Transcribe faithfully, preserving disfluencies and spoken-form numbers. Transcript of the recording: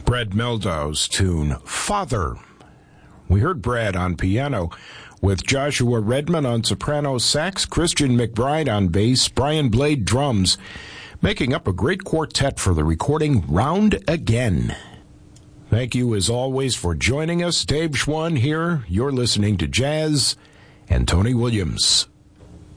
Brad Meldau's tune, Father. We heard Brad on piano with Joshua Redman on soprano sax, Christian McBride on bass, Brian Blade drums, making up a great quartet for the recording Round Again. Thank you as always for joining us. Dave Schwann here. You're listening to Jazz and Tony Williams.